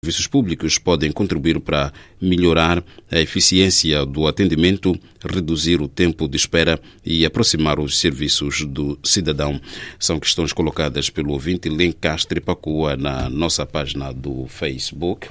serviços públicos podem contribuir para melhorar a eficiência do atendimento, reduzir o tempo de espera e aproximar os serviços do cidadão. São questões colocadas pelo ouvinte Lencastre Pacua na nossa página do Facebook.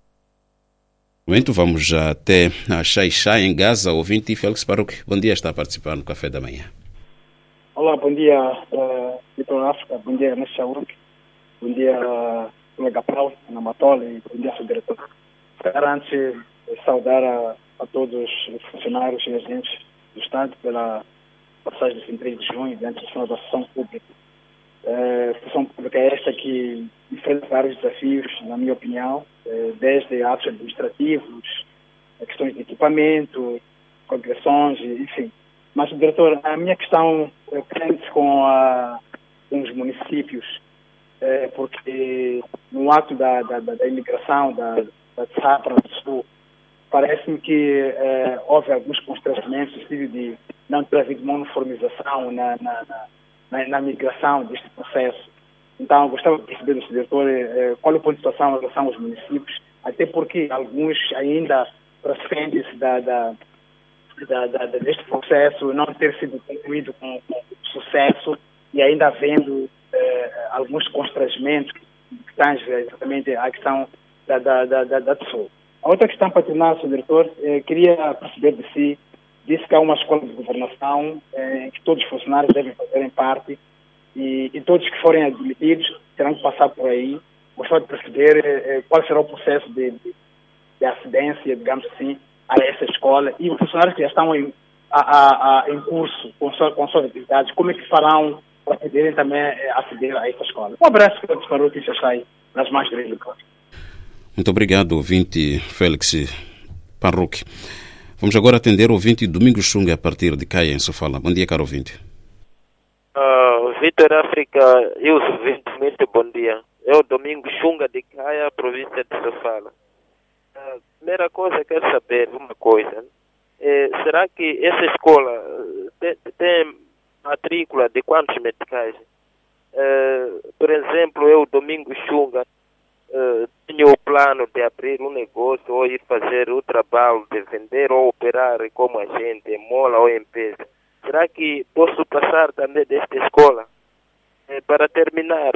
No momento, vamos já até a Xai-Xai, em Gaza. Ouvinte Félix Baruch, bom dia, está a participar no Café da Manhã. Olá, bom dia, Vitor África, bom dia, Ernesto Chauruk, bom dia, colega Paulo, Ana Matola e bom dia, seu diretor. Quero antes saudar a todos os funcionários e agentes do Estado pela passagem de 23 de junho diante da função pública. A função pública é esta que enfrenta vários desafios, na minha opinião, desde atos administrativos, questões de equipamento, progressões, enfim. Mas, diretor, a minha questão prende-se com os municípios, porque no ato da imigração da Safra do Sul, parece-me que houve alguns constrangimentos no sentido de não ter havido uma uniformização na migração deste processo. Então, gostava de perceber do diretor qual é o ponto de situação em relação aos municípios, até porque alguns ainda procedem-se deste processo não ter sido concluído com sucesso e ainda havendo alguns constrangimentos que tangem exatamente à questão da pessoa. A outra questão para terminar, Sr. Diretor, queria perceber de si, disse que há uma escola de governação em que todos os funcionários devem fazerem parte e todos que forem admitidos terão que passar por aí. Gostava de perceber qual será o processo de acidência, digamos assim, a essa escola e os funcionários que já estão em curso com suas atividades, como é que farão para poderem também aceder a essa escola. Um abraço para o que já sai nas mãos dele. Muito obrigado, ouvinte Félix Parruque. Vamos agora atender o ouvinte Domingos Xunga a partir de Caia, em Sofala. Bom dia, caro ouvinte. Vitor África, eu muito bom dia. Eu, Domingos Xunga de Caia, província de Sofala. Primeira coisa, quero saber uma coisa. Será que essa escola tem matrícula de quantos meticais? Por exemplo, eu, Domingos Xunga, tenho o plano de abrir um negócio ou ir fazer o trabalho de vender ou operar como agente, em mola ou empresa. Será que posso passar também desta escola? Para terminar,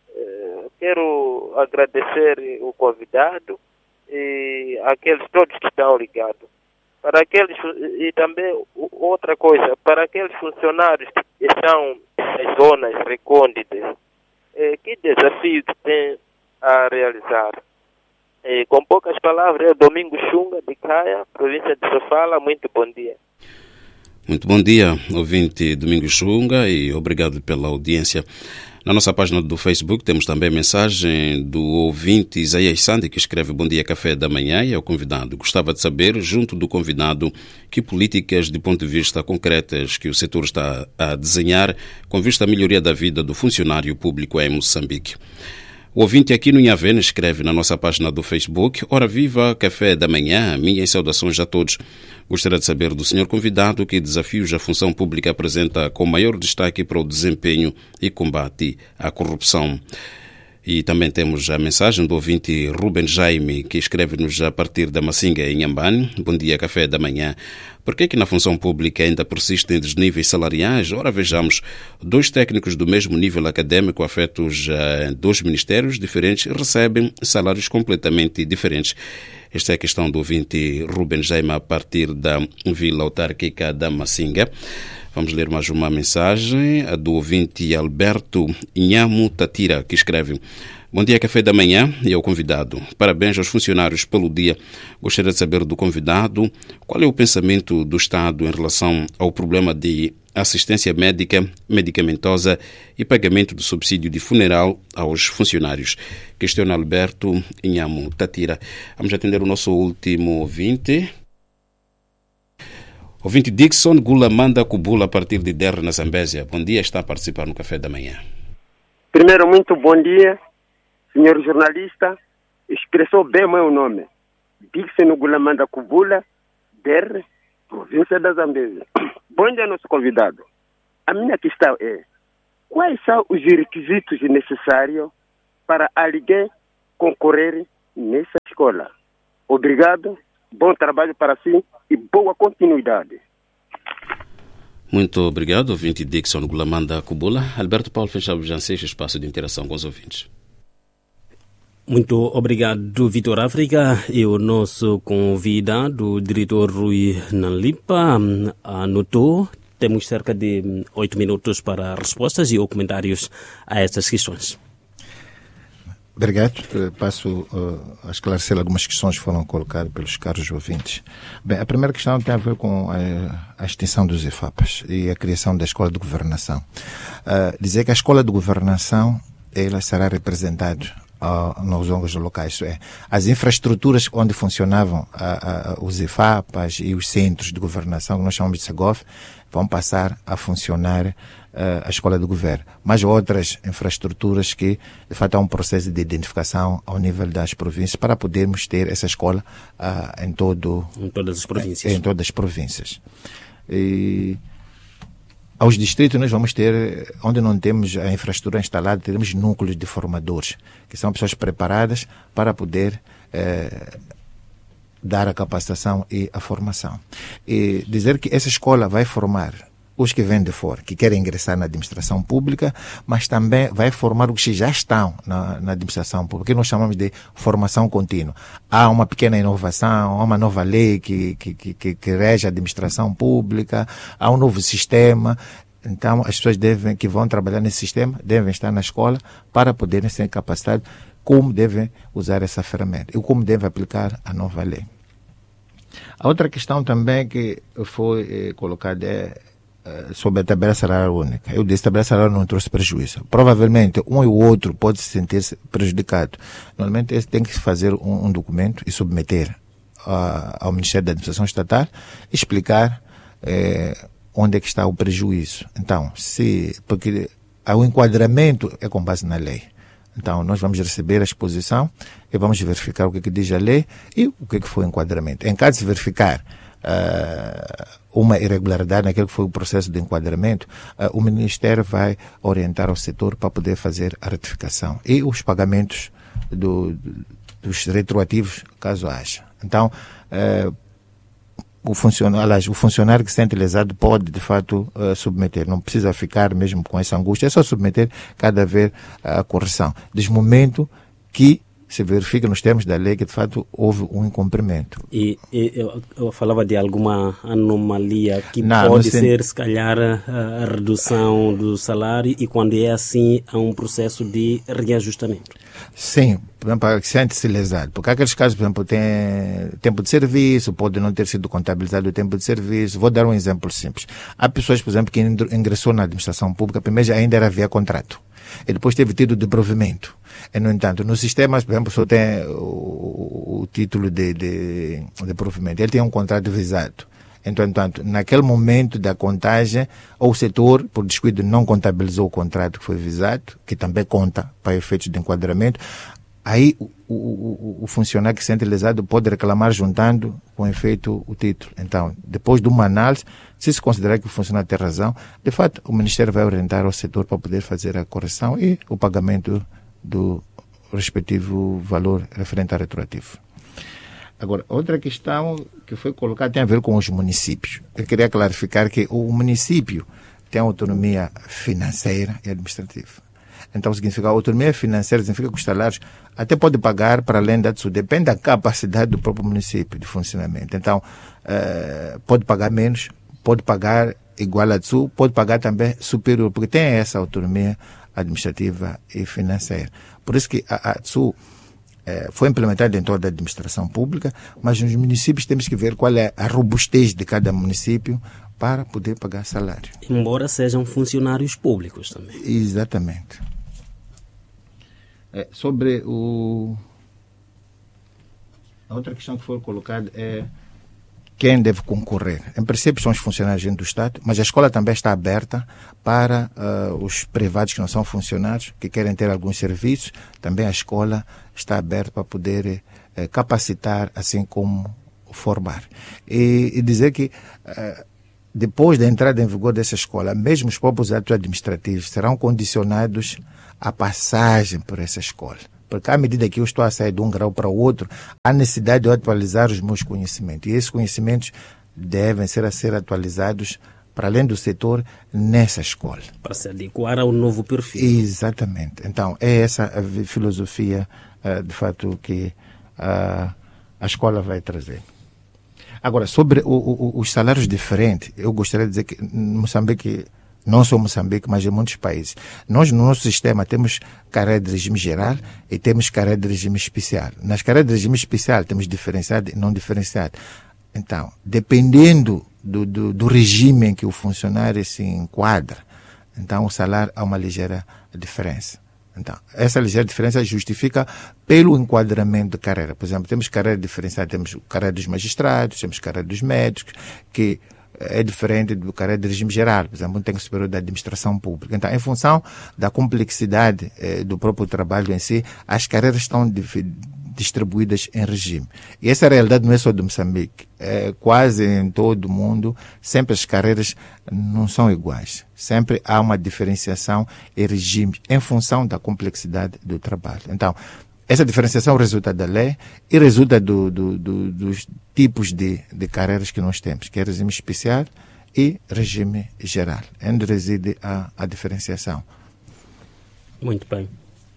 quero agradecer o convidado e aqueles todos que estão ligados. Para aqueles, e também outra coisa, para aqueles funcionários que estão nas zonas recônditas, que desafio tem a realizar? Com poucas palavras, eu, Domingos Xunga de Caia, província de Sofala, muito bom dia. Muito bom dia, ouvinte Domingos Xunga, e obrigado pela audiência. Na nossa página do Facebook temos também a mensagem do ouvinte Isaías Sandi, que escreve: bom dia, Café da Manhã, e ao convidado. Gostava de saber, junto do convidado, que políticas de ponto de vista concretas que o setor está a desenhar com vista à melhoria da vida do funcionário público em Moçambique. O ouvinte aqui no Inhavene escreve na nossa página do Facebook: ora viva, Café da Manhã, minhas saudações a todos. Gostaria de saber do senhor convidado que desafios a função pública apresenta com maior destaque para o desempenho e combate à corrupção. E também temos a mensagem do ouvinte Ruben Jaime, que escreve-nos a partir da Macinga, em Nhambane. Bom dia, Café da Manhã. Por que na função pública ainda persistem desníveis salariais? Ora, vejamos, 2 técnicos do mesmo nível acadêmico afetos a 2 ministérios diferentes recebem salários completamente diferentes. Esta é a questão do ouvinte Ruben Jaime a partir da Vila Autárquica da Macinga. Vamos ler mais uma mensagem, a do ouvinte Alberto Inhamu Tatira, que escreve: bom dia, Café da Manhã, e ao convidado. Parabéns aos funcionários pelo dia. Gostaria de saber do convidado qual é o pensamento do Estado em relação ao problema de assistência médica, medicamentosa e pagamento do subsídio de funeral aos funcionários. Questiona Alberto Inhamu Tatira. Vamos atender o nosso último ouvinte. Ouvinte Dixon Gulamanda Kubula, a partir de Der, na Zambésia. Bom dia, está a participar no Café da Manhã. Primeiro, muito bom dia, senhor jornalista. Expressou bem o meu nome. Dixon Gulamanda Kubula, Der, província da Zambésia. Bom dia, nosso convidado. A minha questão é: quais são os requisitos necessários para alguém concorrer nessa escola. Obrigado, bom trabalho para si e boa continuidade. Muito obrigado, ouvinte Dixon Gulamanda Kubula. Alberto Paulo Fechado Jancês, espaço de interação com os ouvintes. Muito obrigado, Vitor África. E o nosso convidado, o diretor Rui Nanlipa, anotou. Temos cerca de 8 minutos para respostas e comentários a estas questões. Obrigado. Passo a esclarecer algumas questões que foram colocadas pelos caros ouvintes. Bem, a primeira questão tem a ver com a extinção dos IFAPAs e a criação da Escola de Governação. Dizer que a Escola de Governação ela será representada nos órgãos locais, isso é, as infraestruturas onde funcionavam os IFAPAs e os centros de governação, que nós chamamos de SEGOV, vão passar a funcionar a escola de governo, mas outras infraestruturas que, de fato, há um processo de identificação ao nível das províncias para podermos ter essa escola em todas as províncias. Em todas as províncias. E aos distritos nós vamos ter, onde não temos a infraestrutura instalada, teremos núcleos de formadores, que são pessoas preparadas para poder dar a capacitação e a formação. E dizer que essa escola vai formar os que vêm de fora, que querem ingressar na administração pública, mas também vai formar os que já estão na administração pública, que nós chamamos de formação contínua. Há uma pequena inovação, há uma nova lei que rege a administração pública, há um novo sistema. Então, as pessoas que vão trabalhar nesse sistema devem estar na escola para poderem ser capacitados como devem usar essa ferramenta e como devem aplicar a nova lei. A outra questão também que foi colocada é sobre a tabela salarial única. Eu disse que a tabela salarial não trouxe prejuízo. Provavelmente um e o outro pode se sentir prejudicado. Normalmente esse tem que fazer um documento e submeter ao Ministério da Administração Estatal e explicar onde é que está o prejuízo. Então, porque o enquadramento é com base na lei. Então, nós vamos receber a exposição e vamos verificar o que diz a lei e o que foi o enquadramento. Em caso de verificar uma irregularidade naquele que foi o processo de enquadramento, o Ministério vai orientar o setor para poder fazer a retificação e os pagamentos dos retroativos, caso haja. Então, o funcionário que se sente lesado pode, de fato, submeter. Não precisa ficar mesmo com essa angústia, é só submeter cada vez a correção. Desde o momento que se verifica nos termos da lei que, de fato, houve um incumprimento. E eu falava de alguma anomalia que pode ser, se calhar, a redução do salário e, quando é assim, há um processo de reajustamento. Sim, por exemplo, sente-se lesado. Porque há aqueles casos, por exemplo, tem tempo de serviço, pode não ter sido contabilizado o tempo de serviço. Vou dar um exemplo simples. Há pessoas, por exemplo, que ingressou na administração pública, primeiro ainda era via contrato. E depois teve tido de provimento. E, no entanto, no sistema, por exemplo, só tem o título de provimento. Ele tem um contrato visado. Então, naquele momento da contagem, ou o setor, por descuido, não contabilizou o contrato que foi visado, que também conta para efeitos de enquadramento. Aí, o funcionário que se sente lesado pode reclamar juntando com efeito o título. Então, depois de uma análise, se considerar que o funcionário tem razão, de fato, o Ministério vai orientar ao setor para poder fazer a correção e o pagamento do respectivo valor referente ao retroativo. Agora, outra questão que foi colocada tem a ver com os municípios. Eu queria clarificar que o município tem autonomia financeira e administrativa. Então, significa autonomia financeira, significa que os salários até pode pagar para além da TSU. Depende da capacidade do próprio município de funcionamento. Então, pode pagar menos, pode pagar igual a TSU, pode pagar também superior, porque tem essa autonomia administrativa e financeira. Por isso que a TSU foi implementada em toda a administração pública, mas nos municípios temos que ver qual é a robustez de cada município para poder pagar salário. Embora sejam funcionários públicos também. Exatamente. Sobre a outra questão que foi colocada é quem deve concorrer. Em princípio são os funcionários do Estado, mas a escola também está aberta para os privados que não são funcionários, que querem ter alguns serviços. Também a escola está aberta para poder capacitar, assim como formar. E dizer que depois da entrada em vigor dessa escola, mesmo os próprios atos administrativos serão condicionados à passagem por essa escola. Porque à medida que eu estou a sair de um grau para o outro, há necessidade de eu atualizar os meus conhecimentos. E esses conhecimentos devem ser atualizados para além do setor nessa escola. Para se adequar ao novo perfil. Exatamente. Então, é essa a filosofia, de fato, que a escola vai trazer. Agora, sobre os salários diferentes, eu gostaria de dizer que Moçambique, não só Moçambique, mas em muitos países, nós no nosso sistema temos carreira de regime geral e temos carreira de regime especial. Nas carreiras de regime especial temos diferenciado e não diferenciado. Então, dependendo do regime em que o funcionário se enquadra, então o salário há uma ligeira diferença. Então, essa ligeira diferença justifica pelo enquadramento de carreira. Por exemplo, temos carreira diferenciada, temos carreira dos magistrados, temos carreira dos médicos, que é diferente do carreira de regime geral. Por exemplo, um técnico superior da administração pública. Então, em função da complexidade do próprio trabalho em si, as carreiras estão distribuídas em regime. E essa realidade não é só de Moçambique. Quase em todo o mundo, sempre as carreiras não são iguais. Sempre há uma diferenciação em regime em função da complexidade do trabalho. Então, essa diferenciação resulta da lei e resulta dos tipos de carreiras que nós temos, que é regime especial e regime geral, onde reside a diferenciação. Muito bem.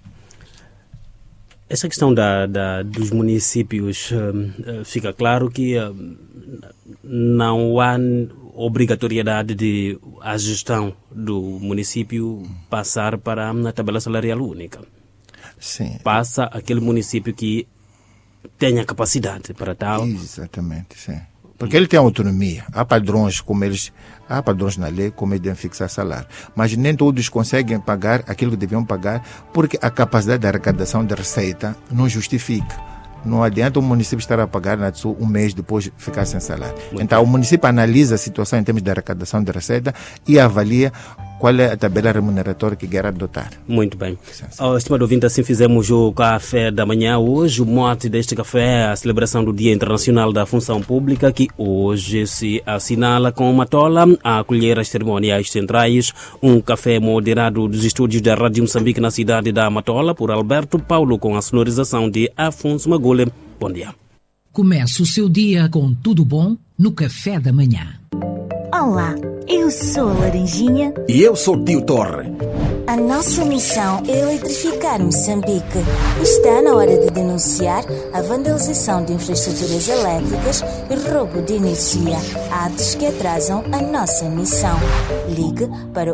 Essa questão dos municípios, fica claro que não há obrigatoriedade de a gestão do município passar para a tabela salarial única. Sim. Passa aquele município que tenha capacidade para tal. Exatamente, sim. Porque ele tem autonomia. Há padrões na lei como eles devem fixar salário. Mas nem todos conseguem pagar aquilo que deviam pagar porque a capacidade de arrecadação de receita não justifica. Não adianta o município estar a pagar na TSU um mês depois ficar sem salário. Então o município analisa a situação em termos de arrecadação de receita e avalia qual é a tabela remuneratória que quer adotar. Muito bem. Estimado ouvinte, assim fizemos o café da manhã hoje. O mote deste café é a celebração do Dia Internacional da Função Pública, que hoje se assinala com Matola a acolher as cerimoniais centrais. Um café moderado dos estúdios da Rádio Moçambique na cidade da Matola, por Alberto Paulo, com a sonorização de Afonso Magule. Bom dia. Comece o seu dia com tudo bom no café da manhã. Olá, eu sou a Laranjinha. E eu sou o Tio Torre. A nossa missão é eletrificar Moçambique. Está na hora de denunciar a vandalização de infraestruturas elétricas e roubo de energia, atos que atrasam a nossa missão. Ligue para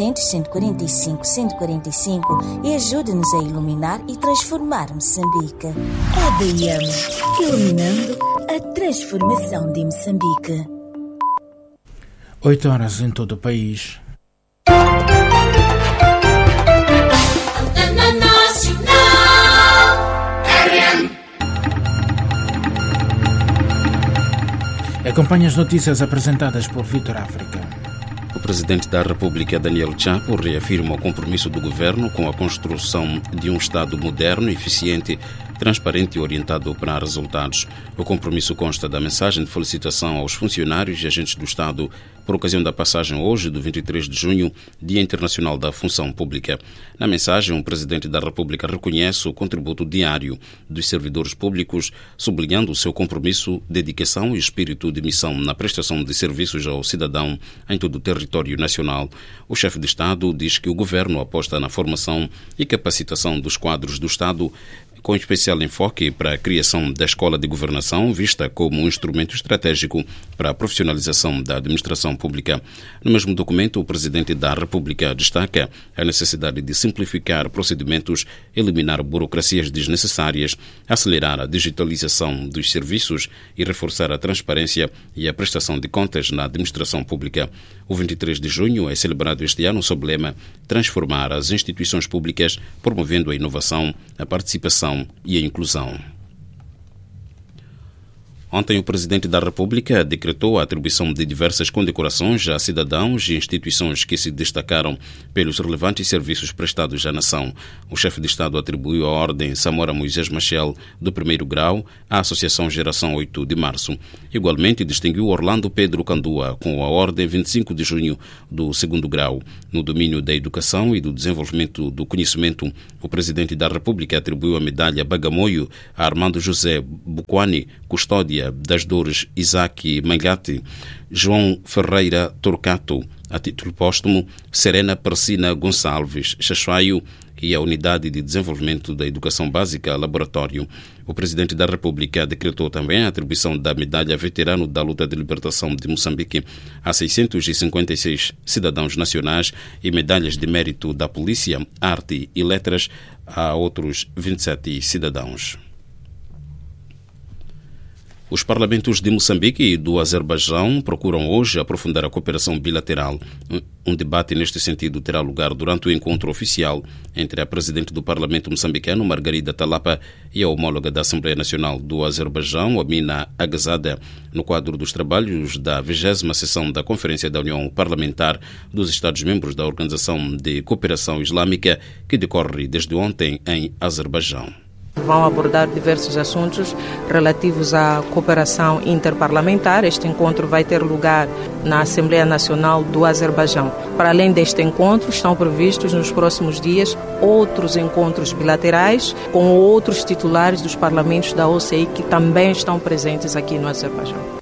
800-145-145 e ajude-nos a iluminar e transformar Moçambique. EDM, iluminando a transformação de Moçambique. 8 horas em todo o país. Acompanhe as notícias apresentadas por Vitor África. O presidente da República, Daniel Chapo, reafirma o compromisso do governo com a construção de um Estado moderno, eficiente, transparente e orientado para resultados. O compromisso consta da mensagem de felicitação aos funcionários e agentes do Estado por ocasião da passagem hoje, do 23 de junho, Dia Internacional da Função Pública. Na mensagem, o presidente da República reconhece o contributo diário dos servidores públicos, sublinhando o seu compromisso, dedicação e espírito de missão na prestação de serviços ao cidadão em todo o território nacional. O chefe de Estado diz que o governo aposta na formação e capacitação dos quadros do Estado, com especial enfoque para a criação da Escola de Governação, vista como um instrumento estratégico para a profissionalização da administração pública. No mesmo documento, o Presidente da República destaca a necessidade de simplificar procedimentos, eliminar burocracias desnecessárias, acelerar a digitalização dos serviços e reforçar a transparência e a prestação de contas na administração pública. O 23 de junho é celebrado este ano sob o lema Transformar as instituições públicas, promovendo a inovação, a participação e a inclusão. Ontem, o Presidente da República decretou a atribuição de diversas condecorações a cidadãos e instituições que se destacaram pelos relevantes serviços prestados à nação. O chefe de Estado atribuiu a Ordem Samora Moisés Machel do 1º grau à Associação Geração 8 de Março. Igualmente, distinguiu Orlando Pedro Candua com a Ordem 25 de Junho do 2º grau. No domínio da educação e do desenvolvimento do conhecimento, o Presidente da República atribuiu a medalha Bagamoio a Armando José Buquani, custódia das Dores Isaac Mangati, João Ferreira Torcato, a título póstumo, Serena Persina Gonçalves Chachuaio e a Unidade de Desenvolvimento da Educação Básica Laboratório. O Presidente da República decretou também a atribuição da medalha Veterano da Luta de Libertação de Moçambique a 656 cidadãos nacionais e medalhas de mérito da Polícia, Arte e Letras a outros 27 cidadãos. Os parlamentos de Moçambique e do Azerbaijão procuram hoje aprofundar a cooperação bilateral. Um debate neste sentido terá lugar durante o encontro oficial entre a Presidente do Parlamento moçambicano, Margarida Talapa, e a homóloga da Assembleia Nacional do Azerbaijão, Amina Agazada, no quadro dos trabalhos da 20ª sessão da Conferência da União Parlamentar dos Estados-membros da Organização de Cooperação Islâmica, que decorre desde ontem em Azerbaijão. Vão abordar diversos assuntos relativos à cooperação interparlamentar. Este encontro vai ter lugar na Assembleia Nacional do Azerbaijão. Para além deste encontro, estão previstos nos próximos dias outros encontros bilaterais com outros titulares dos parlamentos da OCI que também estão presentes aqui no Azerbaijão.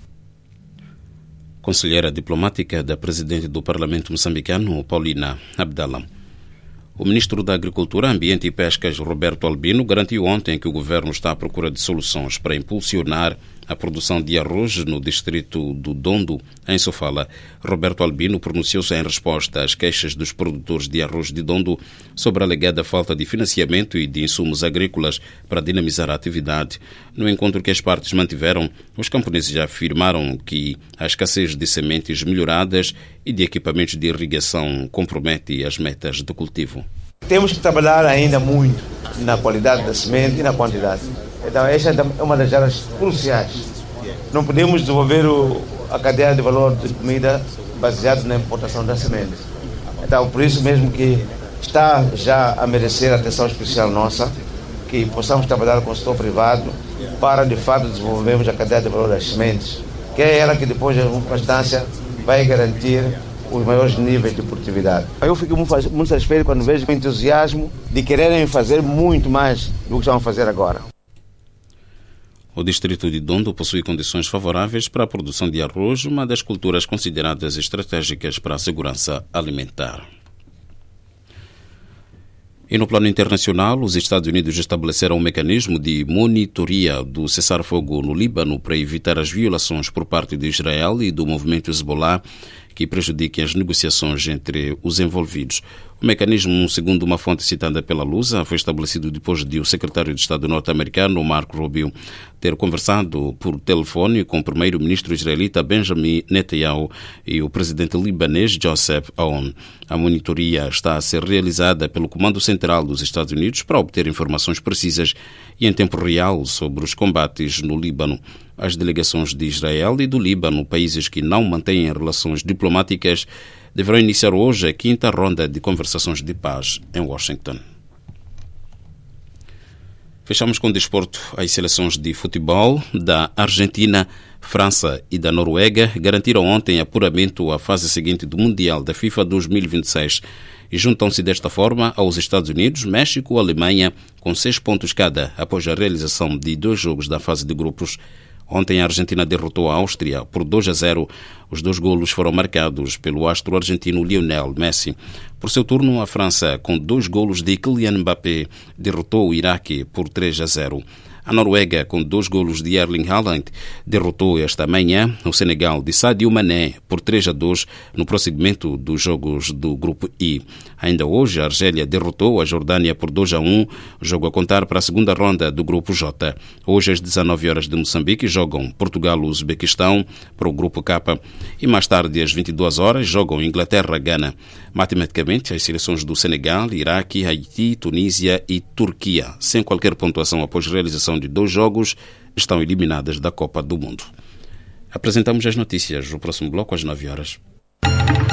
Conselheira diplomática da Presidente do Parlamento moçambicano, Paulina Abdallah. O ministro da Agricultura, Ambiente e Pescas, Roberto Albino, garantiu ontem que o governo está à procura de soluções para impulsionar a produção de arroz no distrito do Dondo, em Sofala. Roberto Albino pronunciou-se em resposta às queixas dos produtores de arroz de Dondo sobre a alegada falta de financiamento e de insumos agrícolas para dinamizar a atividade. No encontro que as partes mantiveram, os camponeses já afirmaram que a escassez de sementes melhoradas e de equipamentos de irrigação compromete as metas de cultivo. Temos que trabalhar ainda muito na qualidade da semente e na quantidade. Então, esta é uma das áreas cruciais. Não podemos desenvolver a cadeia de valor de comida baseada na importação das sementes. Então, por isso mesmo que está já a merecer atenção especial nossa, que possamos trabalhar com o setor privado para, de fato, desenvolvermos a cadeia de valor das sementes, que é ela que depois, em última instância, vai garantir os maiores níveis de produtividade. Eu fico muito satisfeito quando vejo o entusiasmo de quererem fazer muito mais do que estão a fazer agora. O distrito de Dondo possui condições favoráveis para a produção de arroz, uma das culturas consideradas estratégicas para a segurança alimentar. E no plano internacional, os Estados Unidos estabeleceram um mecanismo de monitoria do cessar-fogo no Líbano para evitar as violações por parte de Israel e do movimento Hezbollah que prejudiquem as negociações entre os envolvidos. O mecanismo, segundo uma fonte citada pela Lusa, foi estabelecido depois de o secretário de Estado norte-americano, Marco Rubio, ter conversado por telefone com o primeiro-ministro israelita Benjamin Netanyahu e o presidente libanês Joseph Aoun. A monitoria está a ser realizada pelo Comando Central dos Estados Unidos para obter informações precisas e em tempo real sobre os combates no Líbano. As delegações de Israel e do Líbano, países que não mantêm relações diplomáticas, deverão iniciar hoje a 5ª ronda de conversações de paz em Washington. Fechamos com o desporto. As seleções de futebol da Argentina, França e da Noruega garantiram ontem apuramento à fase seguinte do Mundial da FIFA 2026 e juntam-se desta forma aos Estados Unidos, México e Alemanha com 6 pontos cada após a realização de 2 jogos da fase de grupos. Ontem a Argentina derrotou a Áustria por 2-0. Os 2 golos foram marcados pelo astro argentino Lionel Messi. Por seu turno, a França, com 2 golos de Kylian Mbappé, derrotou o Iraque por 3-0. A Noruega, com 2 golos de Erling Haaland, derrotou esta manhã o Senegal de Sadio Mané por 3-2 no prosseguimento dos jogos do Grupo I. Ainda hoje, a Argélia derrotou a Jordânia por 2-1, jogo a contar para a segunda ronda do Grupo J. Hoje, às 19 horas de Moçambique, jogam Portugal e Uzbequistão para o Grupo K e mais tarde, às 22 horas, jogam Inglaterra-Gana. Matematicamente, as seleções do Senegal, Iraque, Haiti, Tunísia e Turquia, sem qualquer pontuação após realização exceção de 2 jogos, estão eliminadas da Copa do Mundo. Apresentamos as notícias. O próximo bloco às 9 horas.